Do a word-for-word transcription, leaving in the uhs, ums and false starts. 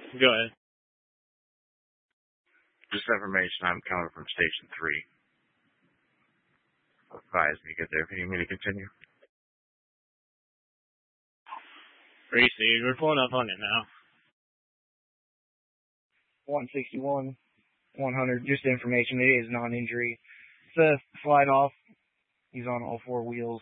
Go ahead. Just information, I'm coming from Station three. Advise me to get there if you need me to continue. Received. We're pulling up on it now. one sixty-one, one hundred, just information. It is non-injury. It's a slide off. He's on all four wheels.